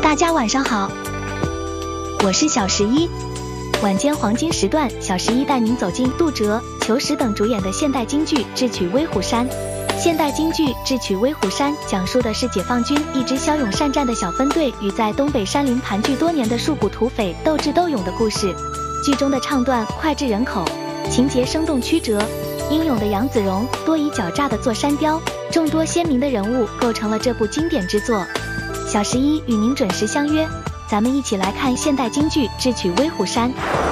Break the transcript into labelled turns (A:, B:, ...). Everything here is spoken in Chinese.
A: 大家晚上好，我是小十一。晚间黄金时段，小十一带您走进杜哲、裘实等主演的现代京剧《智取威虎山》。现代京剧《智取威虎山》讲述的是解放军一支骁勇善战的小分队与在东北山林盘踞多年的戍谷土匪斗智斗勇的故事。剧中的唱段脍炙人口，情节生动曲折，英勇的杨子荣，多疑狡诈的座山雕，众多鲜明的人物构成了这部经典之作。小十一与您准时相约，咱们一起来看现代京剧《智取威虎山》。